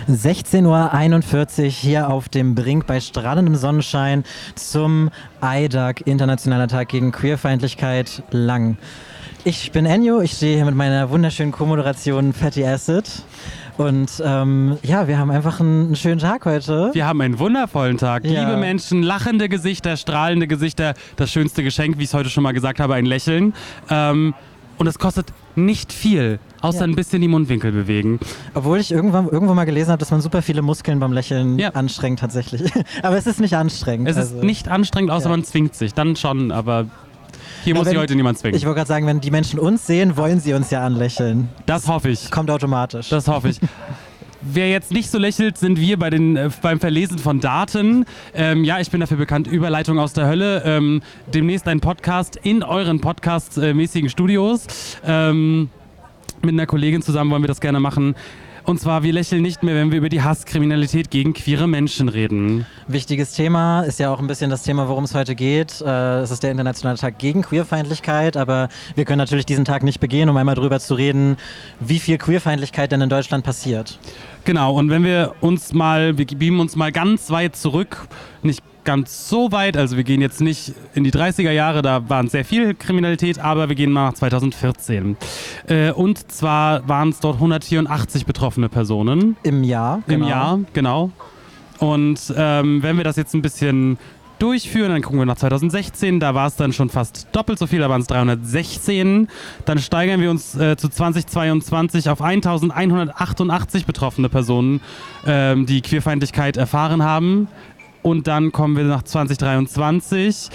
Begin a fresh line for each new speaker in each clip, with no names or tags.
16:41 Uhr hier auf dem Brink bei strahlendem Sonnenschein zum IDAG, Internationaler Tag gegen Queerfeindlichkeit, Lang. Ich bin Enjo, ich stehe hier mit meiner wunderschönen Co-Moderation Fatty Acid. Und ja, wir haben einfach einen schönen Tag heute.
Wir haben einen wundervollen Tag.
Ja.
Liebe Menschen, lachende Gesichter, strahlende Gesichter, das schönste Geschenk, wie ich es heute schon mal gesagt habe, ein Lächeln. Und es kostet nicht viel, außer ein bisschen die Mundwinkel bewegen.
Obwohl ich irgendwo mal gelesen habe, dass man super viele Muskeln beim Lächeln anstrengt tatsächlich. Aber es ist nicht anstrengend.
Es ist nicht anstrengend, außer man zwingt sich. Dann schon, aber hier muss sich heute niemand zwingen.
Ich wollte gerade sagen, wenn die Menschen uns sehen, wollen sie uns ja anlächeln.
Das hoffe ich.
Kommt automatisch.
Das hoffe ich. Wer jetzt nicht so lächelt, sind wir beim Verlesen von Daten. Ja, ich bin dafür bekannt, Überleitung aus der Hölle. Demnächst ein Podcast in euren Podcast-mäßigen Studios. Mit einer Kollegin zusammen wollen wir das gerne machen. Und zwar, wir lächeln nicht mehr, wenn wir über die Hasskriminalität gegen queere Menschen reden.
Wichtiges Thema, ist ja auch ein bisschen das Thema, worum es heute geht. Es ist der Internationale Tag gegen Queerfeindlichkeit, aber wir können natürlich diesen Tag nicht begehen, um einmal drüber zu reden, wie viel Queerfeindlichkeit denn in Deutschland passiert.
Genau, und wenn wir beamen uns mal ganz weit zurück, nicht ganz so weit, also wir gehen jetzt nicht in die 30er Jahre, da waren sehr viel Kriminalität, aber wir gehen mal nach 2014. Und zwar waren es dort 184 betroffene Personen.
Im Jahr?
Genau. Im Jahr, genau. Und wenn wir das jetzt ein bisschen durchführen, dann gucken wir nach 2016, da war es dann schon fast doppelt so viel, da waren es 316. Dann steigern wir uns zu 2022 auf 1188 betroffene Personen, die Queerfeindlichkeit erfahren haben. Und dann kommen wir nach 2023,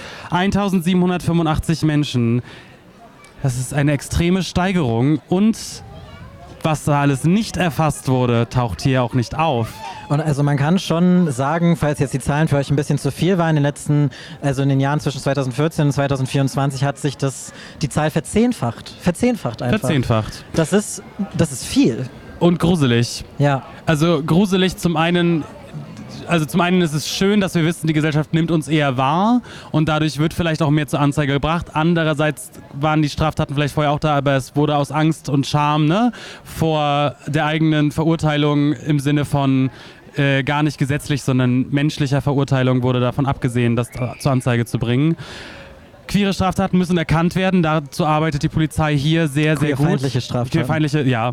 1785 Menschen. Das ist eine extreme Steigerung. Und was da alles nicht erfasst wurde, taucht hier auch nicht auf.
Und also man kann schon sagen, falls jetzt die Zahlen für euch ein bisschen zu viel waren, in den Jahren zwischen 2014 und 2024 hat sich die Zahl verzehnfacht. Verzehnfacht einfach.
Verzehnfacht.
Das ist viel.
Und gruselig.
Ja.
Also gruselig zum einen ist es schön, dass wir wissen, die Gesellschaft nimmt uns eher wahr und dadurch wird vielleicht auch mehr zur Anzeige gebracht. Andererseits waren die Straftaten vielleicht vorher auch da, aber es wurde aus Angst und Scham vor der eigenen Verurteilung im Sinne von gar nicht gesetzlich, sondern menschlicher Verurteilung wurde davon abgesehen, das zur Anzeige zu bringen. Queere Straftaten müssen erkannt werden. Dazu arbeitet die Polizei hier sehr, sehr gut.
Queerfeindliche Straftaten.
Queerfeindliche, ja.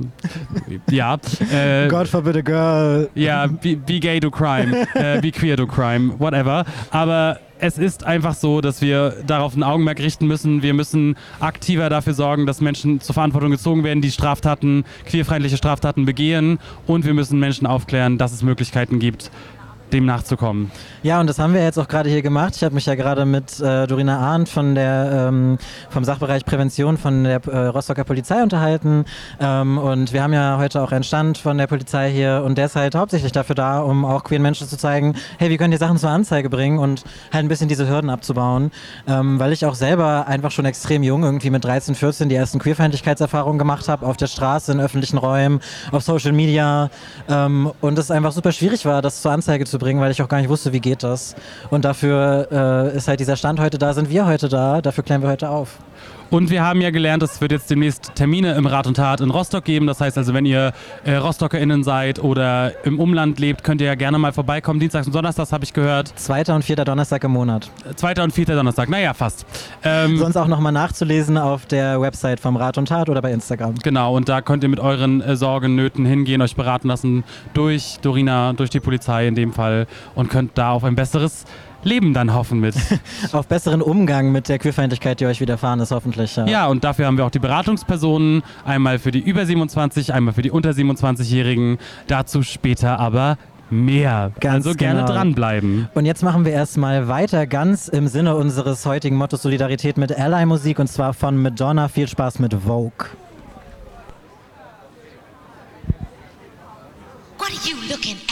God forbid a girl.
Ja, be gay do crime, be queer do crime, whatever. Aber es ist einfach so, dass wir darauf ein Augenmerk richten müssen. Wir müssen aktiver dafür sorgen, dass Menschen zur Verantwortung gezogen werden, die queerfeindliche Straftaten begehen. Und wir müssen Menschen aufklären, dass es Möglichkeiten gibt, dem nachzukommen.
Ja, und das haben wir jetzt auch gerade hier gemacht. Ich habe mich ja gerade mit Dorina Arndt vom Sachbereich Prävention von der Rostocker Polizei unterhalten. Und wir haben ja heute auch einen Stand von der Polizei hier und der ist halt hauptsächlich dafür da, um auch queeren Menschen zu zeigen, hey, wie könnt ihr Sachen zur Anzeige bringen und halt ein bisschen diese Hürden abzubauen. Weil ich auch selber einfach schon extrem jung, irgendwie mit 13, 14 die ersten Queerfeindlichkeitserfahrungen gemacht habe, auf der Straße, in öffentlichen Räumen, auf Social Media. Und es einfach super schwierig war, das zur Anzeige zu bringen, weil ich auch gar nicht wusste, wie geht das. Und dafür ist halt dieser Stand heute da, sind wir heute da, dafür klären wir heute auf.
Und wir haben ja gelernt, es wird jetzt demnächst Termine im Rat und Tat in Rostock geben. Das heißt also, wenn ihr RostockerInnen seid oder im Umland lebt, könnt ihr ja gerne mal vorbeikommen. Dienstags und Donnerstags habe ich gehört.
2. und 4. Donnerstag im Monat.
2. und 4. Donnerstag, naja, fast.
Sonst auch nochmal nachzulesen auf der Website vom Rat und Tat oder bei Instagram.
Genau, und da könnt ihr mit euren Sorgen, Nöten hingehen, euch beraten lassen durch Dorina, durch die Polizei in dem Fall und könnt da auf ein besseres Leben dann hoffen mit.
Auf besseren Umgang mit der Queerfeindlichkeit, die euch widerfahren ist, hoffentlich.
Ja, und dafür haben wir auch die Beratungspersonen, einmal für die über 27, einmal für die unter 27-Jährigen. Dazu später aber mehr.
Ganz
also gerne
genau.
Dranbleiben.
Und jetzt machen wir erstmal weiter, ganz im Sinne unseres heutigen Mottos Solidarität mit Ally-Musik und zwar von Madonna. Viel Spaß mit Vogue.
What are you looking